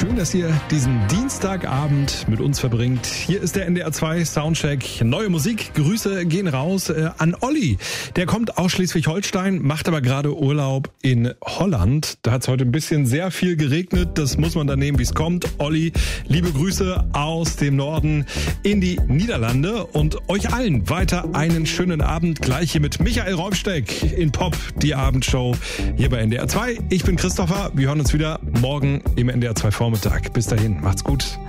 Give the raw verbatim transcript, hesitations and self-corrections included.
Schön, dass ihr diesen Dienstagabend mit uns verbringt. Hier ist der N D R zwei Soundcheck. Neue Musik. Grüße gehen raus äh, an Olli. Der kommt aus Schleswig-Holstein, macht aber gerade Urlaub in Holland. Da hat es heute ein bisschen sehr viel geregnet. Das muss man dann nehmen, wie es kommt. Olli, liebe Grüße aus dem Norden in die Niederlande und euch allen weiter einen schönen Abend. Gleich hier mit Michael Räumsteck in Pop, die Abendshow hier bei N D R zwei. Ich bin Christopher. Wir hören uns wieder morgen im N D R zwei Vormittag. Bis dahin, macht's gut.